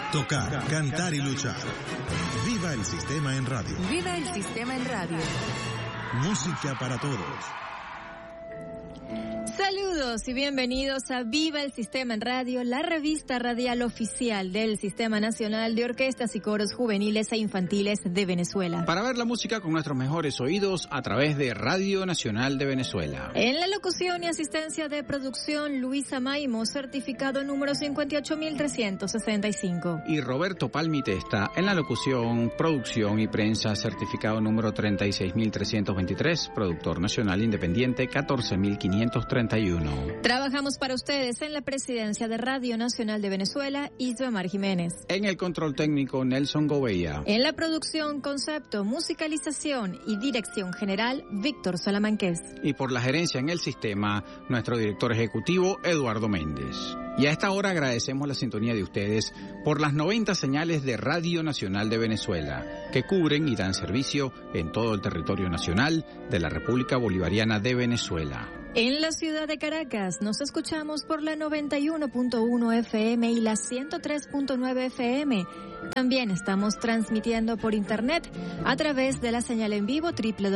Tocar, cantar y luchar. Viva el sistema en radio. Viva el sistema en radio. Música para todos. Saludos y bienvenidos a Viva el Sistema en Radio, la revista radial oficial del Sistema Nacional de Orquestas y Coros Juveniles e Infantiles de Venezuela. Para ver la música con nuestros mejores oídos a través de Radio Nacional de Venezuela. En la locución y asistencia de producción, Luisa Maimo, certificado número 58.365. Y Roberto Palmitesta en la locución, producción y prensa, certificado número 36.323, productor nacional independiente 14.531. Trabajamos para ustedes en la presidencia de Radio Nacional de Venezuela, Isbemar Jiménez. En el control técnico, Nelson Gouveia. En la producción, concepto, musicalización y dirección general, Víctor Salamanqués. Y por la gerencia en el sistema, nuestro director ejecutivo, Eduardo Méndez. Y a esta hora agradecemos la sintonía de ustedes por las 90 señales de Radio Nacional de Venezuela, que cubren y dan servicio en todo el territorio nacional de la República Bolivariana de Venezuela. En la ciudad de Caracas nos escuchamos por la 91.1 FM y la 103.9 FM. También estamos transmitiendo por internet a través de la señal en vivo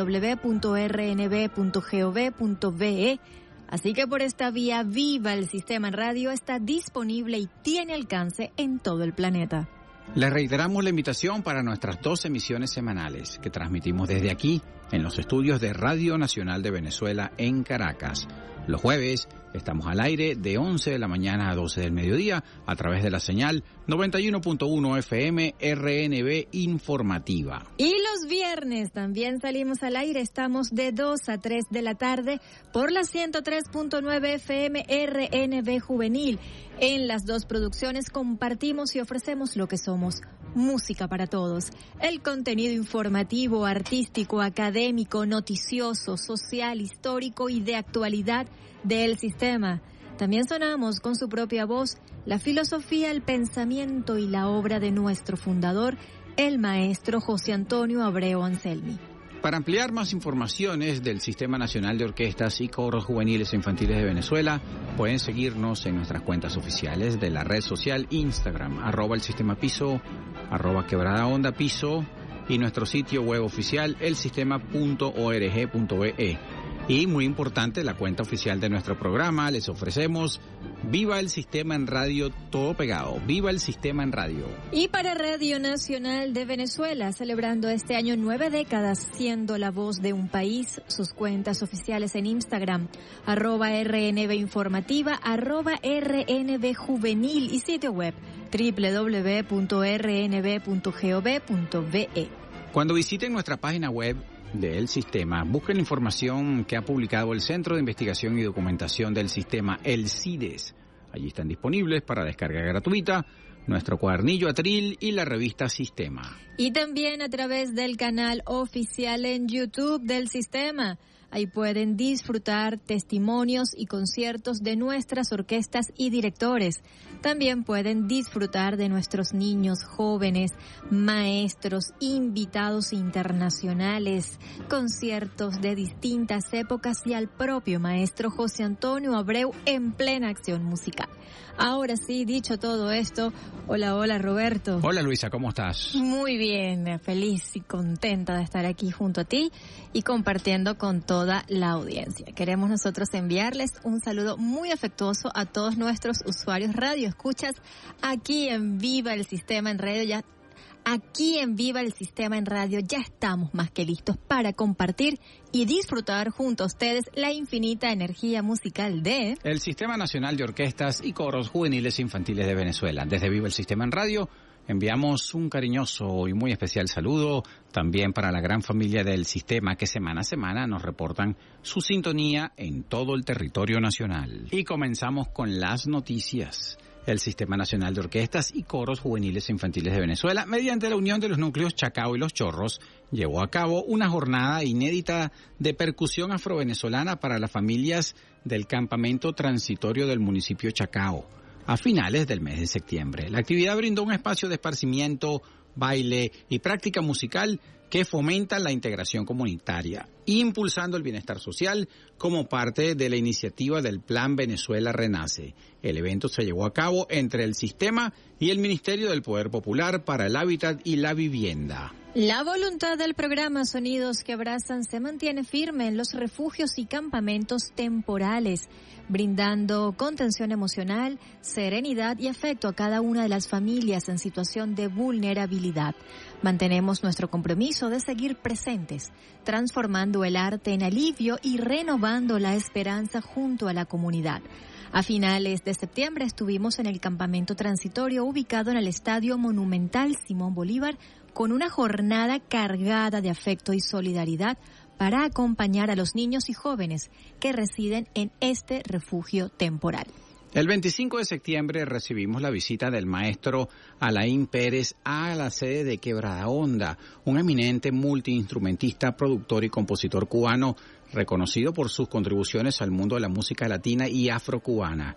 www.rnb.gov.be. Así que por esta vía, Viva el Sistema en Radio está disponible y tiene alcance en todo el planeta. Les reiteramos la invitación para nuestras 2 emisiones semanales que transmitimos desde aquí, en los estudios de Radio Nacional de Venezuela en Caracas. Los jueves estamos al aire de 11 de la mañana a 12 del mediodía a través de la señal 91.1 FM RNB Informativa. Y los viernes también salimos al aire, estamos de 2 a 3 de la tarde por la 103.9 FM RNB Juvenil. En las 2 producciones compartimos y ofrecemos lo que somos, música para todos. El contenido informativo, artístico, académico, noticioso, social, histórico y de actualidad del sistema. También sonamos con su propia voz la filosofía, el pensamiento y la obra de nuestro fundador, el maestro José Antonio Abreu Anselmi. Para ampliar más informaciones del Sistema Nacional de Orquestas y Coros Juveniles e Infantiles de Venezuela, pueden seguirnos en nuestras cuentas oficiales de la red social Instagram, @elsistemapiso, @quebradaondapiso, y nuestro sitio web oficial, elsistema.org.be. Y muy importante, la cuenta oficial de nuestro programa. Les ofrecemos Viva el Sistema en Radio, todo pegado. Viva el Sistema en Radio. Y para Radio Nacional de Venezuela, celebrando este año 9 décadas siendo la voz de un país, sus cuentas oficiales en Instagram, @RNB Informativa, @RNB Juvenil y sitio web www.rnb.gov.be. Cuando visiten nuestra página web del sistema, busquen la información que ha publicado el Centro de Investigación y Documentación del Sistema, el CIDES. Allí están disponibles para descarga gratuita nuestro cuadernillo atril y la revista Sistema. Y también a través del canal oficial en YouTube del Sistema. Ahí pueden disfrutar testimonios y conciertos de nuestras orquestas y directores. También pueden disfrutar de nuestros niños, jóvenes, maestros, invitados internacionales, conciertos de distintas épocas y al propio maestro José Antonio Abreu en plena acción musical. Ahora sí, dicho todo esto, hola Roberto. Hola Luisa, ¿cómo estás? Muy bien, feliz y contenta de estar aquí junto a ti y compartiendo con toda la audiencia. Queremos nosotros enviarles un saludo muy afectuoso a todos nuestros usuarios radioescuchas aquí en Viva el Sistema en Radio. Aquí en Viva el Sistema en Radio ya estamos más que listos para compartir y disfrutar junto a ustedes la infinita energía musical de el Sistema Nacional de Orquestas y Coros Juveniles e Infantiles de Venezuela. Desde Viva el Sistema en Radio enviamos un cariñoso y muy especial saludo también para la gran familia del sistema que semana a semana nos reportan su sintonía en todo el territorio nacional. Y comenzamos con las noticias. El Sistema Nacional de Orquestas y Coros Juveniles e Infantiles de Venezuela, mediante la unión de los núcleos Chacao y Los Chorros, llevó a cabo una jornada inédita de percusión afrovenezolana para las familias del campamento transitorio del municipio Chacao, a finales del mes de septiembre. La actividad brindó un espacio de esparcimiento baile y práctica musical que fomentan la integración comunitaria, impulsando el bienestar social como parte de la iniciativa del Plan Venezuela Renace. El evento se llevó a cabo entre el sistema y el Ministerio del Poder Popular para el Hábitat y la Vivienda. La voluntad del programa Sonidos que Abrazan se mantiene firme en los refugios y campamentos temporales, brindando contención emocional, serenidad y afecto a cada una de las familias en situación de vulnerabilidad. Mantenemos nuestro compromiso de seguir presentes, transformando el arte en alivio y renovando la esperanza junto a la comunidad. A finales de septiembre estuvimos en el campamento transitorio ubicado en el Estadio Monumental Simón Bolívar, con una jornada cargada de afecto y solidaridad para acompañar a los niños y jóvenes que residen en este refugio temporal. El 25 de septiembre recibimos la visita del maestro Alain Pérez a la sede de Quebrada Honda, un eminente multiinstrumentista, productor y compositor cubano reconocido por sus contribuciones al mundo de la música latina y afrocubana.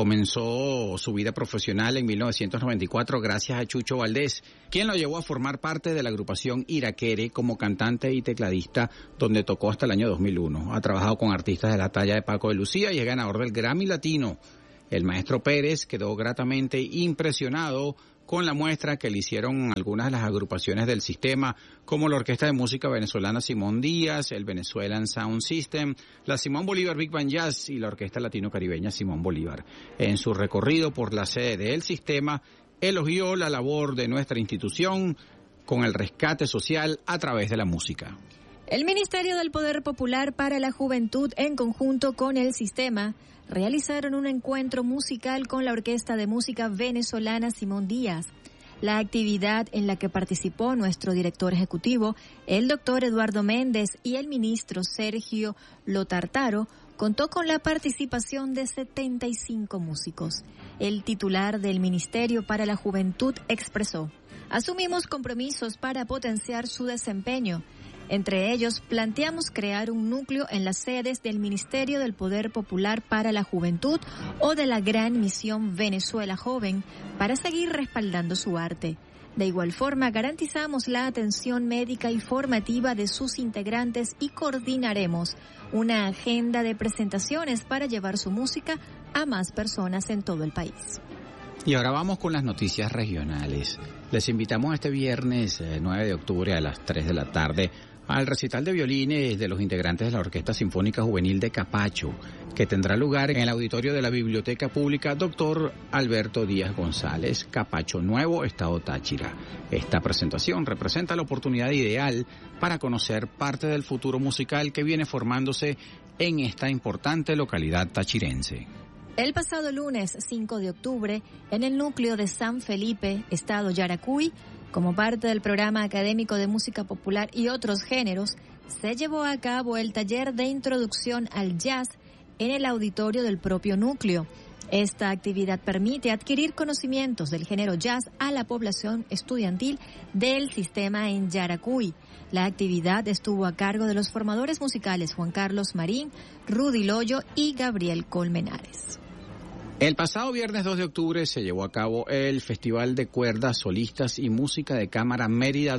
Comenzó su vida profesional en 1994 gracias a Chucho Valdés, quien lo llevó a formar parte de la agrupación Iraquere como cantante y tecladista, donde tocó hasta el año 2001. Ha trabajado con artistas de la talla de Paco de Lucía y es ganador del Grammy Latino. El maestro Pérez quedó gratamente impresionado con la muestra que le hicieron algunas de las agrupaciones del sistema, como la Orquesta de Música Venezolana Simón Díaz, el Venezuelan Sound System, la Simón Bolívar Big Band Jazz y la Orquesta Latino-Caribeña Simón Bolívar. En su recorrido por la sede del sistema, elogió la labor de nuestra institución con el rescate social a través de la música. El Ministerio del Poder Popular para la Juventud, en conjunto con el sistema, realizaron un encuentro musical con la Orquesta de Música Venezolana Simón Díaz. La actividad en la que participó nuestro director ejecutivo, el doctor Eduardo Méndez, y el ministro Sergio Lotartaro, contó con la participación de 75 músicos. El titular del Ministerio para la Juventud expresó: asumimos compromisos para potenciar su desempeño. Entre ellos, planteamos crear un núcleo en las sedes del Ministerio del Poder Popular para la Juventud o de la Gran Misión Venezuela Joven para seguir respaldando su arte. De igual forma, garantizamos la atención médica y formativa de sus integrantes y coordinaremos una agenda de presentaciones para llevar su música a más personas en todo el país. Y ahora vamos con las noticias regionales. Les invitamos este viernes 9 de octubre a las 3 de la tarde al recital de violines de los integrantes de la Orquesta Sinfónica Juvenil de Capacho, que tendrá lugar en el auditorio de la Biblioteca Pública Dr. Alberto Díaz González, Capacho Nuevo, Estado Táchira. Esta presentación representa la oportunidad ideal para conocer parte del futuro musical que viene formándose en esta importante localidad tachirense. El pasado lunes 5 de octubre, en el núcleo de San Felipe, Estado Yaracuy, como parte del programa académico de música popular y otros géneros, se llevó a cabo el taller de introducción al jazz en el auditorio del propio núcleo. Esta actividad permite adquirir conocimientos del género jazz a la población estudiantil del sistema en Yaracuy. La actividad estuvo a cargo de los formadores musicales Juan Carlos Marín, Rudy Loyo y Gabriel Colmenares. El pasado viernes 2 de octubre se llevó a cabo el Festival de Cuerdas, Solistas y Música de Cámara Mérida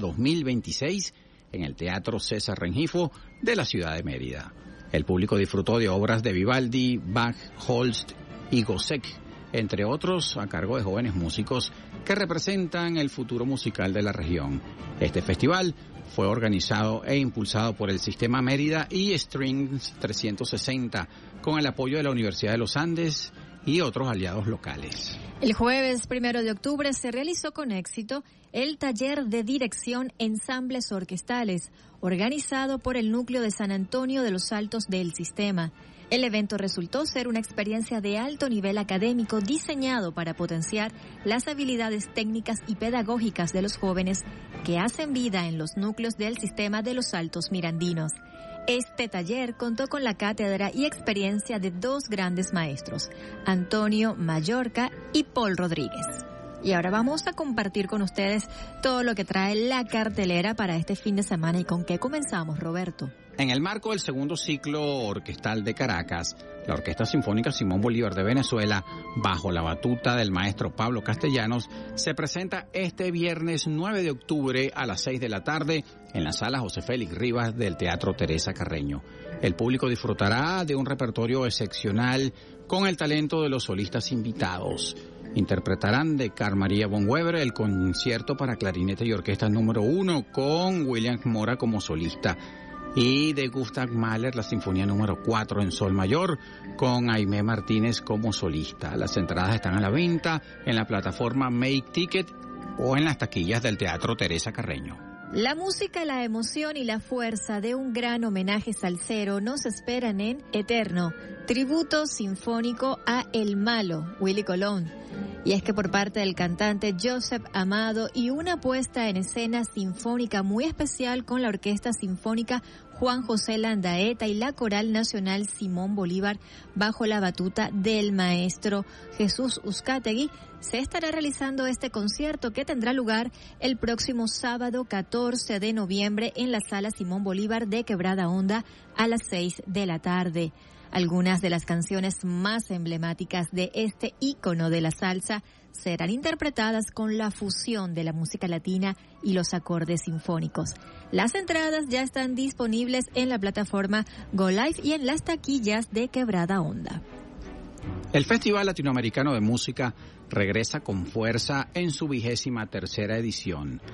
2026 en el Teatro César Rengifo de la ciudad de Mérida. El público disfrutó de obras de Vivaldi, Bach, Holst y Gossec, entre otros, a cargo de jóvenes músicos que representan el futuro musical de la región. Este festival fue organizado e impulsado por el Sistema Mérida y Strings 360, con el apoyo de la Universidad de los Andes y otros aliados locales. El jueves 1 de octubre se realizó con éxito el taller de dirección Ensambles Orquestales, organizado por el Núcleo de San Antonio de los Altos del Sistema. El evento resultó ser una experiencia de alto nivel académico diseñado para potenciar las habilidades técnicas y pedagógicas de los jóvenes que hacen vida en los núcleos del Sistema de los Altos Mirandinos. Este taller contó con la cátedra y experiencia de dos grandes maestros, Antonio Mallorca y Paul Rodríguez. Y ahora vamos a compartir con ustedes todo lo que trae la cartelera para este fin de semana. ¿Y con qué comenzamos, Roberto? En el marco del segundo ciclo orquestal de Caracas, la Orquesta Sinfónica Simón Bolívar de Venezuela, bajo la batuta del maestro Pablo Castellanos, se presenta este viernes 9 de octubre a las 6 de la tarde en la sala José Félix Rivas del Teatro Teresa Carreño. El público disfrutará de un repertorio excepcional con el talento de los solistas invitados. Interpretarán de Carl Maria von Weber el concierto para clarinete y orquesta número 1 con William Mora como solista, y de Gustav Mahler la Sinfonía número 4 en sol mayor con Aimé Martínez como solista. Las entradas están a la venta en la plataforma Make Ticket o en las taquillas del Teatro Teresa Carreño. La música, la emoción y la fuerza de un gran homenaje salsero nos esperan en Eterno, tributo sinfónico a El Malo, Willy Colón. Y es que por parte del cantante Joseph Amado y una puesta en escena sinfónica muy especial con la Orquesta Sinfónica Juan José Landaeta y la Coral Nacional Simón Bolívar bajo la batuta del maestro Jesús Uzcategui, se estará realizando este concierto que tendrá lugar el próximo sábado 14 de noviembre en la Sala Simón Bolívar de Quebrada Honda a las 6 de la tarde. Algunas de las canciones más emblemáticas de este ícono de la salsa serán interpretadas con la fusión de la música latina y los acordes sinfónicos. Las entradas ya están disponibles en la plataforma Go Live y en las taquillas de Quebrada Honda. El Festival Latinoamericano de Música regresa con fuerza en su 23ª edición.